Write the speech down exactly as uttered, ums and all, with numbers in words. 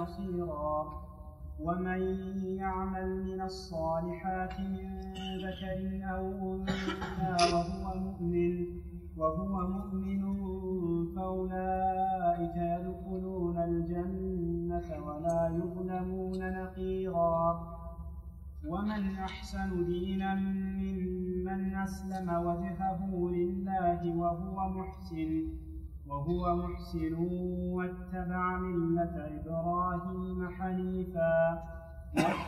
بصيرا. ومن يعمل من الصالحات من ذكر أو أنثى وهو مؤمن وهو مؤمن فأولئك يدخلون الجنة ولا يظلمون نقيرا. ومن أحسن دينا ممن أسلم وجهه لله وهو محسن وهو محسن واتبع ملة إبراهيم حنيفا